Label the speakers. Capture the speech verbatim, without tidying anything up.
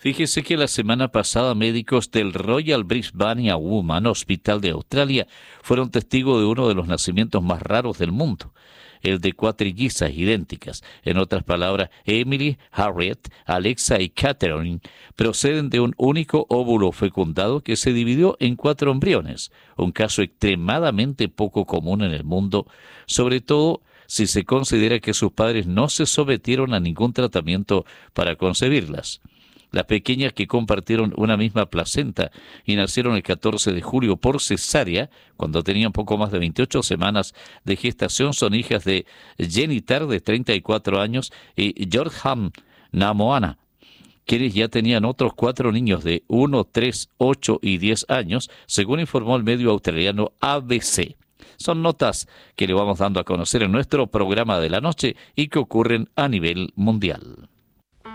Speaker 1: Fíjese que la semana pasada médicos del Royal Brisbane Women Hospital de Australia fueron testigos de uno de los nacimientos más raros del mundo, el de cuatrillizas idénticas. En otras palabras, Emily, Harriet, Alexa y Catherine proceden de un único óvulo fecundado que se dividió en cuatro embriones, un caso extremadamente poco común en el mundo, sobre todo si se considera que sus padres no se sometieron a ningún tratamiento para concebirlas. Las pequeñas, que compartieron una misma placenta y nacieron el catorce de julio por cesárea, cuando tenían poco más de veintiocho semanas de gestación, son hijas de Jenny Tarr, de treinta y cuatro años, y Georgeham Namoana, quienes ya tenían otros cuatro niños de uno, tres, ocho y diez años, según informó el medio australiano A B C. Son notas que le vamos dando a conocer en nuestro programa de la noche y que ocurren a nivel mundial.